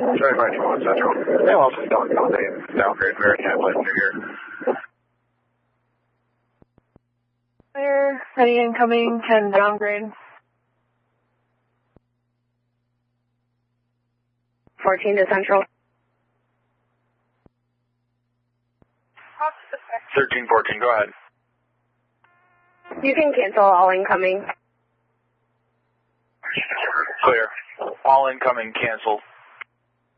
Sorry, 521 Central. They also downgrade Maritime Light here. Clear, heading incoming, 10 downgrade. 14 to Central. 1314, go ahead. You can cancel all incoming. Clear. All incoming canceled.